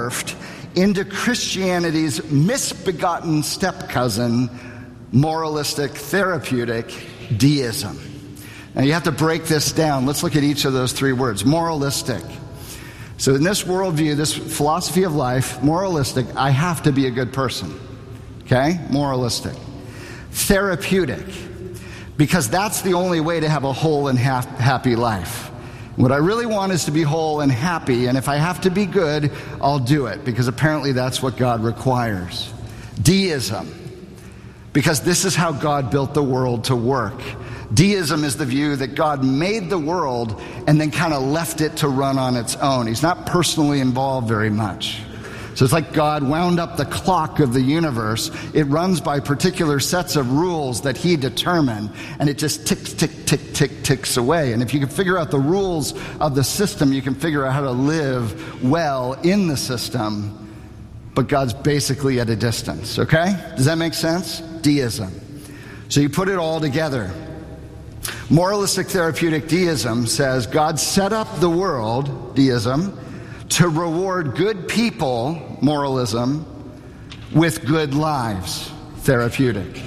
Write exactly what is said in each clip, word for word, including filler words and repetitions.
morphed into Christianity's misbegotten step-cousin, moralistic, therapeutic deism. Now you have to break this down. Let's look at each of those three words. Moralistic. So in this worldview, this philosophy of life, moralistic, I have to be a good person. Okay? Moralistic. Therapeutic. Because that's the only way to have a whole and ha- happy life. What I really want is to be whole and happy, and if I have to be good, I'll do it, because apparently that's what God requires. Deism. Because this is how God built the world to work. Deism is the view that God made the world and then kind of left it to run on its own. He's not personally involved very much. So it's like God wound up the clock of the universe. It runs by particular sets of rules that he determined, and it just ticks, tick, tick, tick, ticks away. And if you can figure out the rules of the system, you can figure out how to live well in the system. But God's basically at a distance, okay? Does that make sense? Deism. So you put it all together. Moralistic therapeutic deism says God set up the world, deism, to reward good people, moralism, with good lives, therapeutic.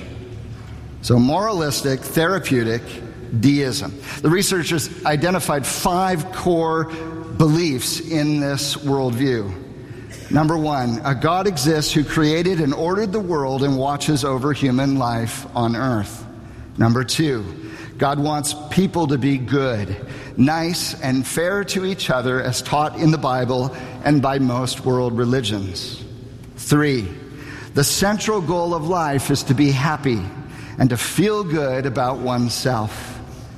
So moralistic, therapeutic, deism. The researchers identified five core beliefs in this worldview. Number one, a God exists who created and ordered the world and watches over human life on earth. Number two, God wants people to be good, nice, and fair to each other as taught in the Bible and by most world religions. Three, the central goal of life is to be happy and to feel good about oneself.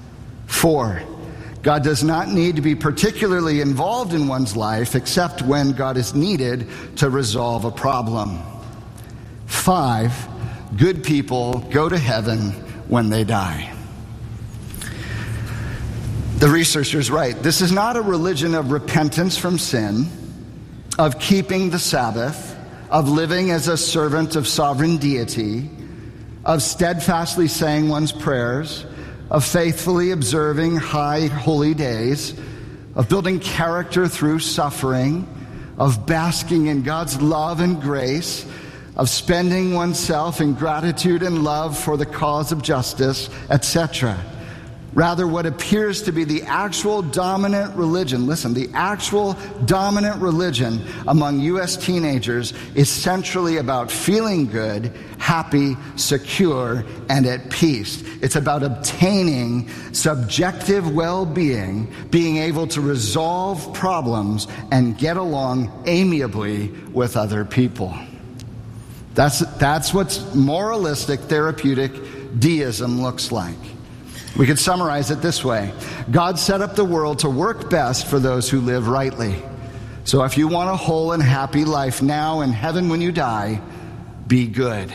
Four, God does not need to be particularly involved in one's life except when God is needed to resolve a problem. Five, good people go to heaven when they die. The researchers write, this is not a religion of repentance from sin, of keeping the Sabbath, of living as a servant of sovereign deity, of steadfastly saying one's prayers, of faithfully observing high holy days, of building character through suffering, of basking in God's love and grace, of spending oneself in gratitude and love for the cause of justice, et cetera. Rather, what appears to be the actual dominant religion, listen, the actual dominant religion among U S teenagers is centrally about feeling good, happy, secure, and at peace. It's about obtaining subjective well-being, being able to resolve problems, and get along amiably with other people. That's, that's what moralistic therapeutic deism looks like. We could summarize it this way. God set up the world to work best for those who live rightly. So if you want a whole and happy life now and heaven when you die, be good.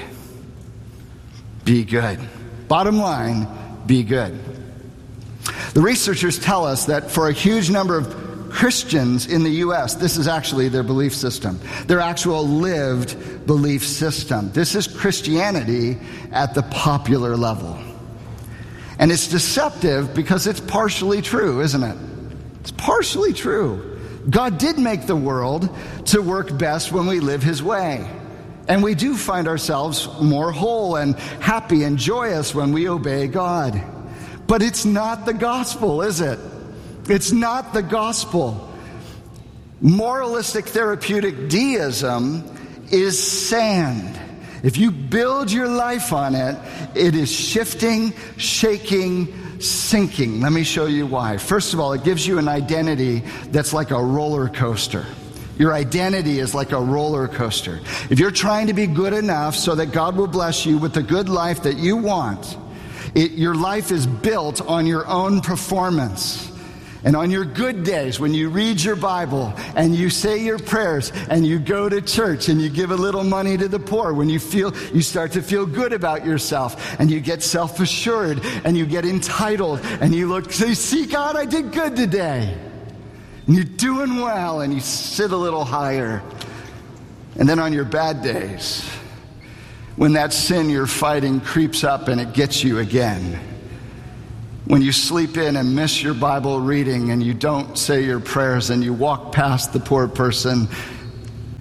Be good. Bottom line, be good. The researchers tell us that for a huge number of Christians in the U S, this is actually their belief system, their actual lived belief system. This is Christianity at the popular level. And it's deceptive because it's partially true, isn't it? It's partially true. God did make the world to work best when we live his way. And we do find ourselves more whole and happy and joyous when we obey God. But it's not the gospel, is it? It's not the gospel. Moralistic therapeutic deism is sand. If you build your life on it, it is shifting, shaking, sinking. Let me show you why. First of all, it gives you an identity that's like a roller coaster. Your identity is like a roller coaster. If you're trying to be good enough so that God will bless you with the good life that you want, it, your life is built on your own performance. And on your good days, when you read your Bible and you say your prayers and you go to church and you give a little money to the poor, when you feel, you start to feel good about yourself and you get self-assured and you get entitled and you look, say, see, God, I did good today. And you're doing well and you sit a little higher. And then on your bad days, when that sin you're fighting creeps up and it gets you again, when you sleep in and miss your Bible reading and you don't say your prayers and you walk past the poor person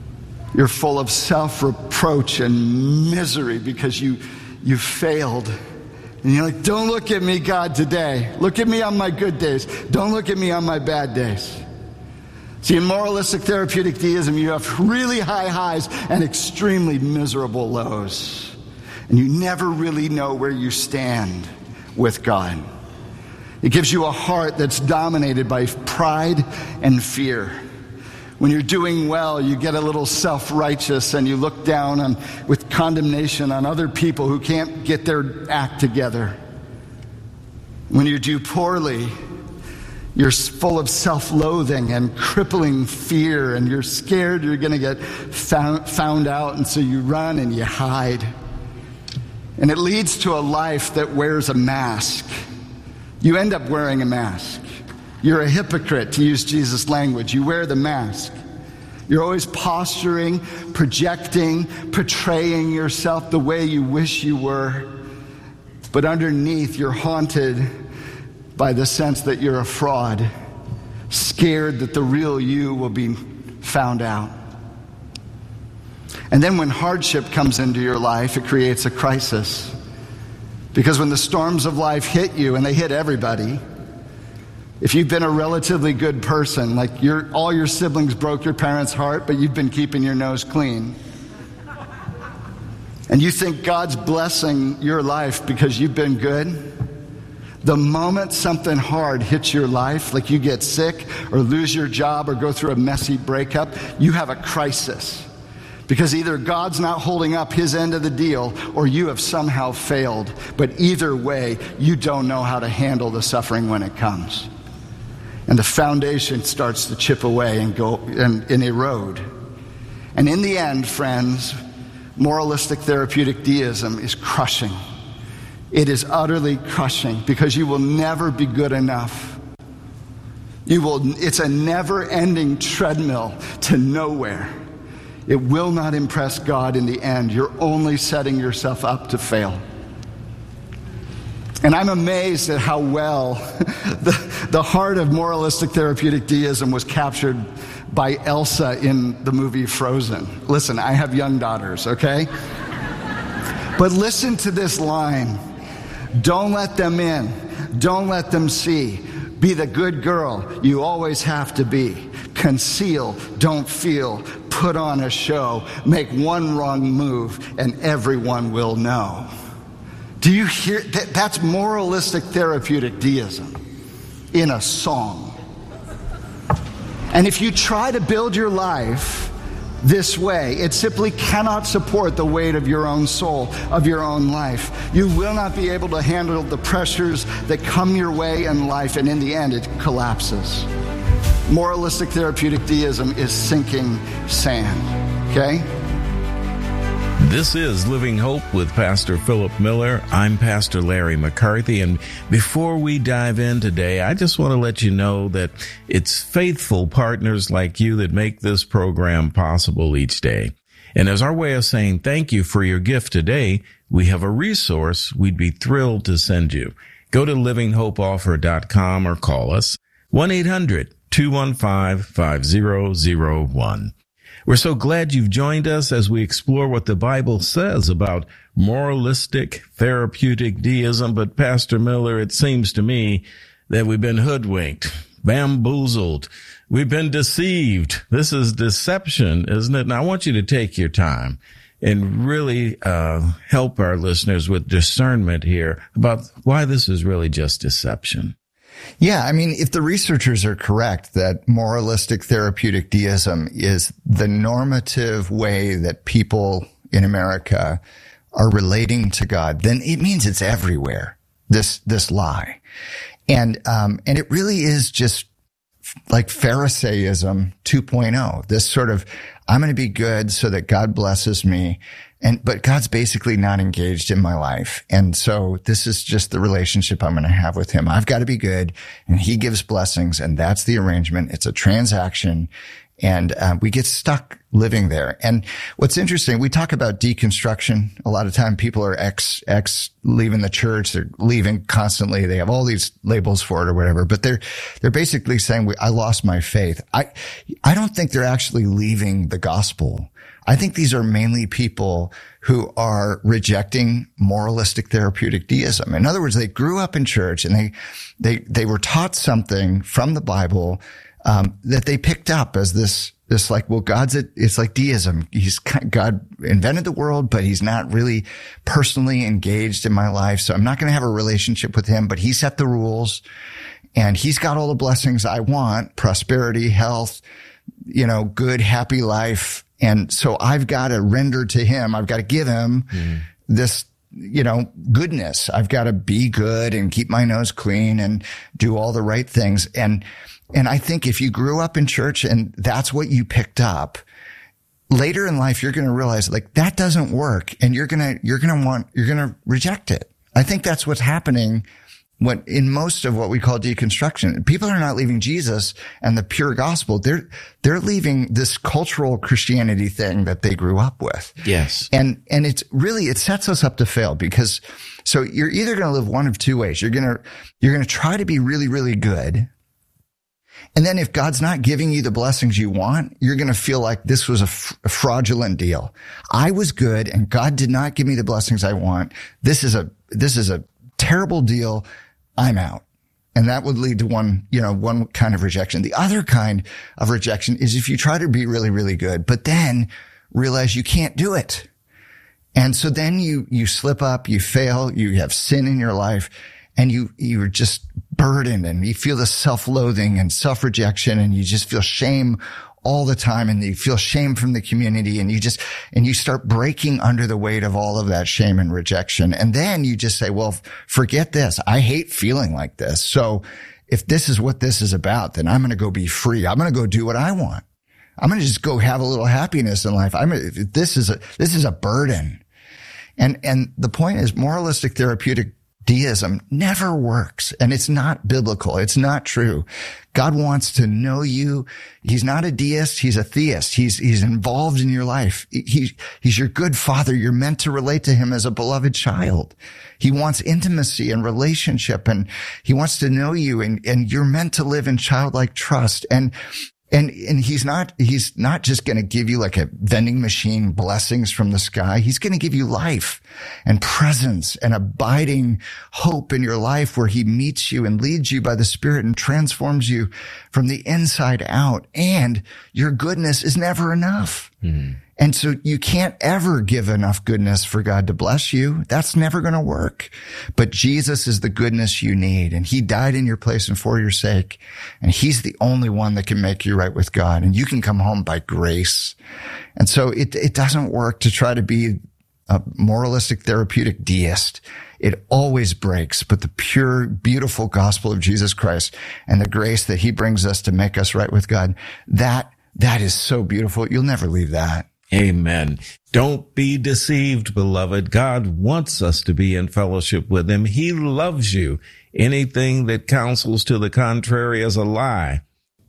You're full of self-reproach and misery because you, you failed. And you're like, don't look at me, God, today. Look at me on my good days. Don't look at me on my bad days. See, in moralistic therapeutic deism, you have really high highs and extremely miserable lows. And you never really know where you stand with God. It gives you a heart that's dominated by pride and fear. When you're doing well, you get a little self-righteous and you look down on, with condemnation on other people who can't get their act together. When you do poorly, you're full of self-loathing and crippling fear, and you're scared you're going to get found, found out, and so you run and you hide. And it leads to a life that wears a mask. You end up wearing a mask. You're a hypocrite, to use Jesus' language. You wear the mask. You're always posturing, projecting, portraying yourself the way you wish you were. But underneath, you're haunted by the sense that you're a fraud, scared that the real you will be found out. And then when hardship comes into your life, it creates a crisis. Because when the storms of life hit you, and they hit everybody, if you've been a relatively good person, like your, all your siblings broke your parents' heart, but you've been keeping your nose clean, and you think God's blessing your life because you've been good, the moment something hard hits your life, like you get sick or lose your job or go through a messy breakup, you have a crisis. Because either God's not holding up his end of the deal or you have somehow failed. But either way, you don't know how to handle the suffering when it comes. And the foundation starts to chip away and go and, and erode. And in the end, friends, moralistic therapeutic deism is crushing. It is utterly crushing because you will never be good enough. You will, it's a never-ending treadmill to nowhere. It will not impress God in the end. You're only setting yourself up to fail. And I'm amazed at how well the, the heart of moralistic therapeutic deism was captured by Elsa in the movie Frozen. Listen, I have young daughters, okay? But listen to this line. Don't let them in. Don't let them see. Be the good girl you always have to be. Conceal, don't feel. Put on a show. Make one wrong move and everyone will know. Do you hear that? That's moralistic therapeutic deism in a song. And if you try to build your life this way, it simply cannot support the weight of your own soul, of your own life. You will not be able to handle the pressures that come your way in life, and in the end, it collapses. Moralistic therapeutic deism is sinking sand, okay? This is Living Hope with Pastor Philip Miller. I'm Pastor Larry McCarthy, and before we dive in today, I just want to let you know that it's faithful partners like you that make this program possible each day. And as our way of saying thank you for your gift today, we have a resource we'd be thrilled to send you. Go to living hope offer dot com or call us one eight hundred two one five five zero zero one. We're so glad you've joined us as we explore what the Bible says about moralistic therapeutic deism. But Pastor Miller, it seems to me that we've been hoodwinked, bamboozled. We've been deceived. This is deception, isn't it? And I want you to take your time and really uh help our listeners with discernment here about why this is really just deception. Yeah, I mean, if the researchers are correct that moralistic therapeutic deism is the normative way that people in America are relating to God, then it means it's everywhere, this this lie. And um and it really is just like Pharisaism two point oh, this sort of, I'm going to be good so that God blesses me. And, but God's basically not engaged in my life. And so this is just the relationship I'm going to have with him. I've got to be good and he gives blessings, and that's the arrangement. It's a transaction. And uh, we get stuck living there. And what's interesting, we talk about deconstruction. A lot of time people are ex, ex leaving the church. They're leaving constantly. They have all these labels for it or whatever, but they're, they're basically saying, I lost my faith. I, I don't think they're actually leaving the gospel. I think these are mainly people who are rejecting moralistic therapeutic deism. In other words, they grew up in church and they, they, they were taught something from the Bible Um, that they picked up as this, this like, well, God's a, it's like deism. He's, God invented the world, but he's not really personally engaged in my life. So I'm not going to have a relationship with him, but he set the rules and he's got all the blessings I want, prosperity, health, you know, good, happy life. And so I've got to render to him. I've got to give him mm. this, you know, goodness. I've got to be good and keep my nose clean and do all the right things. And, And I think if you grew up in church and that's what you picked up, later in life, you're going to realize like that doesn't work and you're going to, you're going to want, you're going to reject it. I think that's what's happening when in most of what we call deconstruction. People are not leaving Jesus and the pure gospel. They're, they're leaving this cultural Christianity thing that they grew up with. Yes. And, and it's really, it sets us up to fail because so you're either going to live one of two ways. You're going to, you're going to try to be really, really good. And then if God's not giving you the blessings you want, you're going to feel like this was a, f- a fraudulent deal. I was good and God did not give me the blessings I want. This is a, this is a terrible deal. I'm out. And that would lead to one, you know, one kind of rejection. The other kind of rejection is if you try to be really, really good, but then realize you can't do it. And so then you, you slip up, you fail, you have sin in your life. And you, you're just burdened and you feel the self-loathing and self-rejection and you just feel shame all the time and you feel shame from the community and you just, and you start breaking under the weight of all of that shame and rejection. And then you just say, well, forget this. I hate feeling like this. So if this is what this is about, then I'm going to go be free. I'm going to go do what I want. I'm going to just go have a little happiness in life. I'm, this is a, this is a burden. And, and the point is moralistic therapeutic deism never works and it's not biblical. It's not true. God wants to know you. He's not a deist. He's a theist. He's, he's involved in your life. He, he's your good father. You're meant to relate to him as a beloved child. He wants intimacy and relationship and he wants to know you and, and you're meant to live in childlike trust. And And, and he's not, he's not just going to give you like a vending machine blessings from the sky. He's going to give you life and presence and abiding hope in your life where he meets you and leads you by the Spirit and transforms you from the inside out. And your goodness is never enough. Mm-hmm. And so you can't ever give enough goodness for God to bless you. That's never going to work. But Jesus is the goodness you need. And he died in your place and for your sake. And he's the only one that can make you right with God. And you can come home by grace. And so it, it doesn't work to try to be a moralistic therapeutic deist. It always breaks, but the pure, beautiful gospel of Jesus Christ and the grace that he brings us to make us right with God, that, that is so beautiful. You'll never leave that. Amen. Don't be deceived, beloved. God wants us to be in fellowship with him. He loves you. Anything that counsels to the contrary is a lie.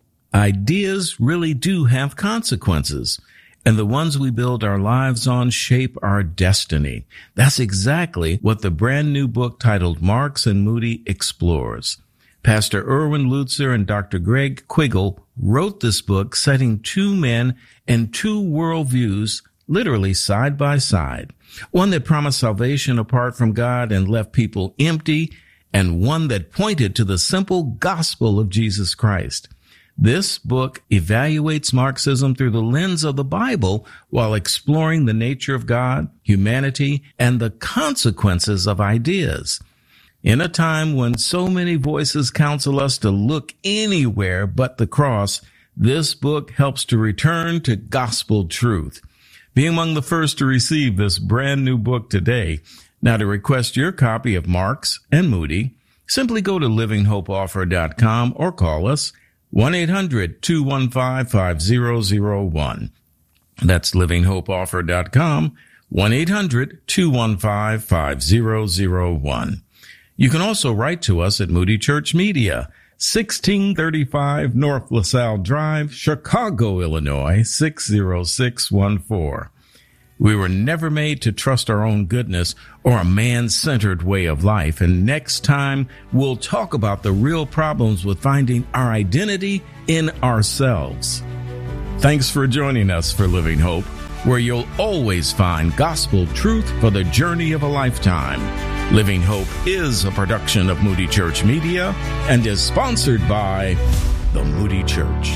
Ideas really do have consequences, and the ones we build our lives on shape our destiny. That's exactly what the brand new book titled Marx and Moody explores. Pastor Erwin Lutzer and Doctor Greg Quiggle wrote this book setting two men and two worldviews literally side by side. One that promised salvation apart from God and left people empty, and one that pointed to the simple gospel of Jesus Christ. This book evaluates Marxism through the lens of the Bible while exploring the nature of God, humanity, and the consequences of ideas. In a time when so many voices counsel us to look anywhere but the cross, this book helps to return to gospel truth. Be among the first to receive this brand new book today. Now, to request your copy of Marx and Moody, simply go to living hope offer dot com or call us one eight hundred two one five five zero zero one. That's living hope offer dot com, one eight hundred two one five five zero zero one. You can also write to us at Moody Church Media, sixteen thirty-five North LaSalle Drive, Chicago, Illinois, six zero six one four. We were never made to trust our own goodness or a man-centered way of life. And next time, we'll talk about the real problems with finding our identity in ourselves. Thanks for joining us for Living Hope, where you'll always find gospel truth for the journey of a lifetime. Living Hope is a production of Moody Church Media and is sponsored by the Moody Church.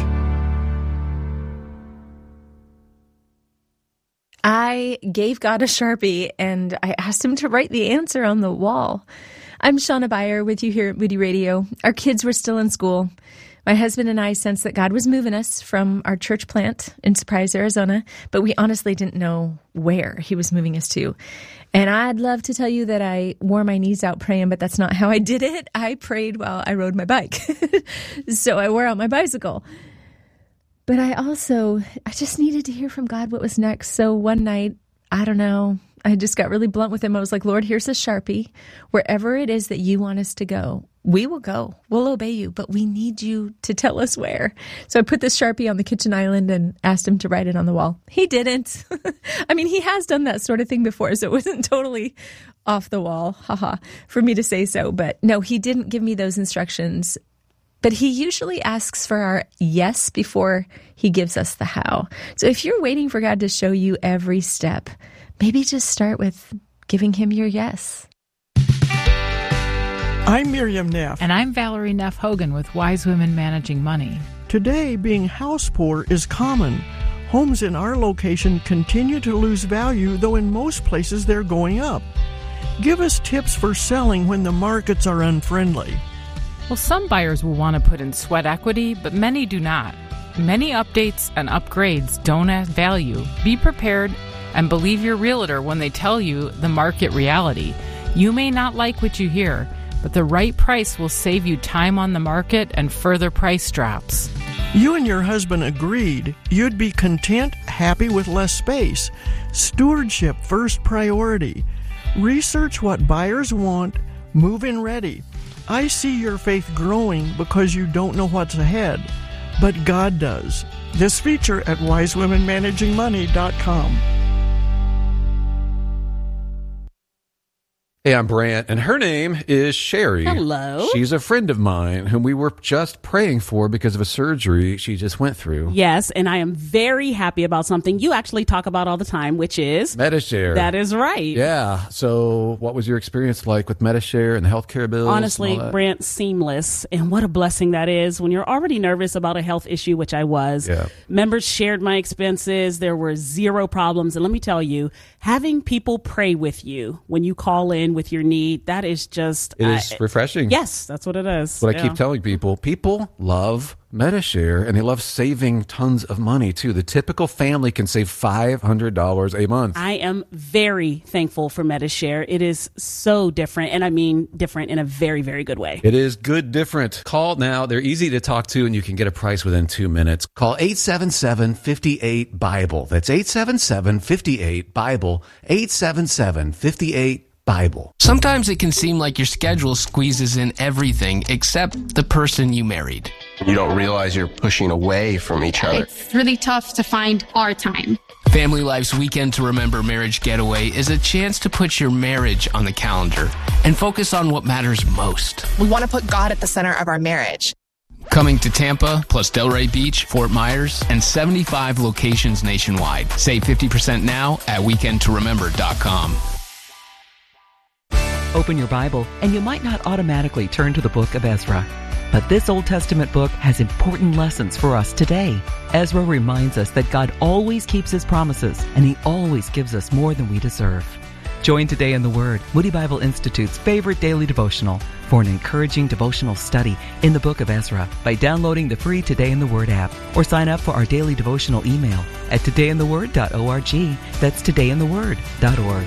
I gave God a Sharpie and I asked him to write the answer on the wall. I'm Shauna Beyer with you here at Moody Radio. Our kids were still in school. My husband and I sensed that God was moving us from our church plant in Surprise, Arizona, but we honestly didn't know where he was moving us to. And I'd love to tell you that I wore my knees out praying, but that's not how I did it. I prayed while I rode my bike. So I wore out my bicycle. But I also, I just needed to hear from God what was next. So one night, I don't know, I just got really blunt with him. I was like, Lord, here's a Sharpie. Wherever it is that you want us to go, we will go. We'll obey you, but we need you to tell us where. So I put this Sharpie on the kitchen island and asked him to write it on the wall. He didn't. I mean, he has done that sort of thing before, so it wasn't totally off the wall, haha, for me to say so. But no, he didn't give me those instructions. But he usually asks for our yes before he gives us the how. So if you're waiting for God to show you every step, maybe just start with giving him your yes. I'm Miriam Neff. And I'm Valerie Neff Hogan with Wise Women Managing Money. Today, being house poor is common. Homes in our location continue to lose value, though in most places they're going up. Give us tips for selling when the markets are unfriendly. Well, some buyers will want to put in sweat equity, but many do not. Many updates and upgrades don't add value. Be prepared and believe your realtor when they tell you the market reality. You may not like what you hear, but the right price will save you time on the market and further price drops. You and your husband agreed you'd be content, happy with less space. Stewardship first priority. Research what buyers want, move in ready. I see your faith growing because you don't know what's ahead, but God does. This feature at wise women managing money dot com. Hey, I'm Brant, and her name is Sherry. Hello. She's a friend of mine whom we were just praying for because of a surgery she just went through. Yes, and I am very happy about something you actually talk about all the time, which is Medi-Share. That is right. Yeah. So what was your experience like with Medi-Share and the healthcare bills? Honestly, Brant, seamless. And what a blessing that is when you're already nervous about a health issue, which I was. Yeah. Members shared my expenses. There were zero problems. And let me tell you, having people pray with you when you call in with your need, that is just... It is uh, refreshing. Yes, that's what it is. What yeah. I keep telling people, people love Medi-Share, and they love saving tons of money, too. The typical family can save five hundred dollars a month. I am very thankful for Medi-Share. It is so different, and I mean different in a very, very good way. It is good different. Call now. They're easy to talk to, and you can get a price within two minutes. Call eight seven seven, five eight, BIBLE. That's eight seven seven, five eight, BIBLE. eight seven seven, five eight, BIBLE. Sometimes it can seem like your schedule squeezes in everything except the person you married. You don't realize you're pushing away from each other. It's really tough to find our time. Family Life's Weekend to Remember Marriage Getaway is a chance to put your marriage on the calendar and focus on what matters most. We want to put God at the center of our marriage. Coming to Tampa, plus Delray Beach, Fort Myers, and seventy-five locations nationwide. Save fifty percent now at weekend to remember dot com. Open your Bible, and you might not automatically turn to the book of Ezra. But this Old Testament book has important lessons for us today. Ezra reminds us that God always keeps his promises, and he always gives us more than we deserve. Join Today in the Word, Moody Bible Institute's favorite daily devotional, for an encouraging devotional study in the book of Ezra by downloading the free Today in the Word app, or sign up for our daily devotional email at today in the word dot org. That's today in the word dot org.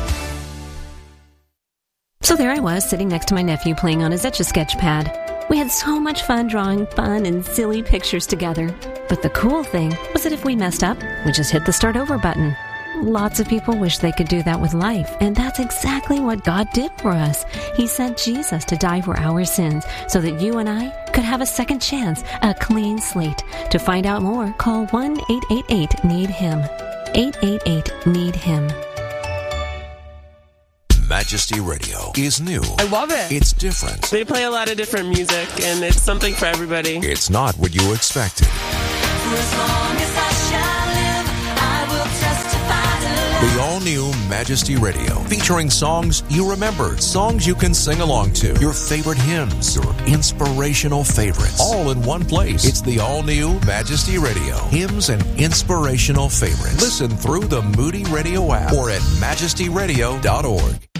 So there I was, sitting next to my nephew playing on his Etch-a-Sketch pad. We had so much fun drawing fun and silly pictures together. But the cool thing was that if we messed up, we just hit the start over button. Lots of people wish they could do that with life, and that's exactly what God did for us. He sent Jesus to die for our sins so that you and I could have a second chance, a clean slate. To find out more, call one eight eight eight need him. eight eight eight need him. Majesty Radio is new. I love it. It's different. They play a lot of different music, and it's something for everybody. It's not what you expected. For as long as I shall live, I will testify to love. The all-new Majesty Radio, featuring songs you remember, songs you can sing along to, your favorite hymns, your inspirational favorites, all in one place. It's the all-new Majesty Radio, hymns and inspirational favorites. Listen through the Moody Radio app or at majesty radio dot org.